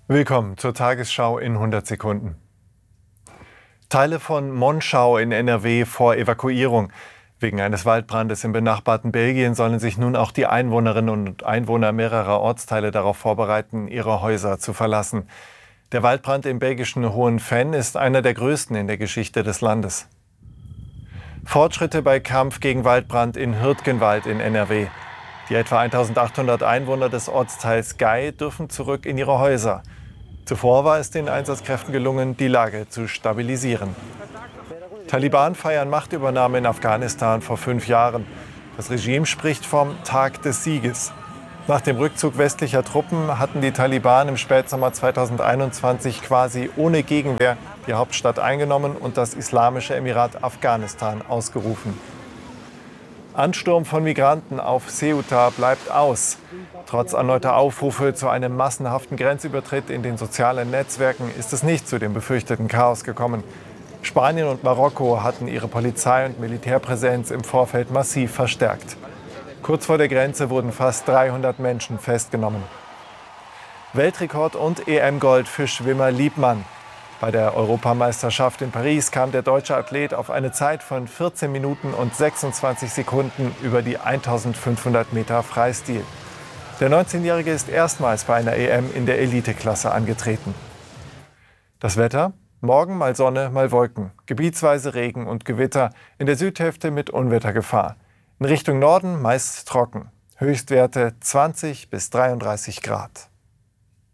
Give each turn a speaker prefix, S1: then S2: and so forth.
S1: Willkommen zur Tagesschau in 100 Sekunden. Teile von Monschau in NRW vor Evakuierung. Wegen eines Waldbrandes im benachbarten Belgien sollen sich nun auch die Einwohnerinnen und Einwohner mehrerer Ortsteile darauf vorbereiten, ihre Häuser zu verlassen. Der Waldbrand im belgischen Hohenfenn ist einer der größten in der Geschichte des Landes. Fortschritte bei Kampf gegen Waldbrand in Hürtgenwald in NRW. Die etwa 1800 Einwohner des Ortsteils Gey dürfen zurück in ihre Häuser. Zuvor war es den Einsatzkräften gelungen, die Lage zu stabilisieren. Taliban feiern Machtübernahme in Afghanistan vor 5 Jahren. Das Regime spricht vom Tag des Sieges. Nach dem Rückzug westlicher Truppen hatten die Taliban im Spätsommer 2021 quasi ohne Gegenwehr die Hauptstadt eingenommen und das Islamische Emirat Afghanistan ausgerufen. Ansturm von Migranten auf Ceuta bleibt aus. Trotz erneuter Aufrufe zu einem massenhaften Grenzübertritt in den sozialen Netzwerken ist es nicht zu dem befürchteten Chaos gekommen. Spanien und Marokko hatten ihre Polizei- und Militärpräsenz im Vorfeld massiv verstärkt. Kurz vor der Grenze wurden fast 300 Menschen festgenommen. Weltrekord und EM-Gold für Schwimmer Liebmann. Bei der Europameisterschaft in Paris kam der deutsche Athlet auf eine Zeit von 14 Minuten und 26 Sekunden über die 1500 Meter Freistil. Der 19-Jährige ist erstmals bei einer EM in der Eliteklasse angetreten. Das Wetter? Morgen mal Sonne, mal Wolken. Gebietsweise Regen und Gewitter, in der Südhälfte mit Unwettergefahr. In Richtung Norden meist trocken. Höchstwerte 20 bis 33 Grad.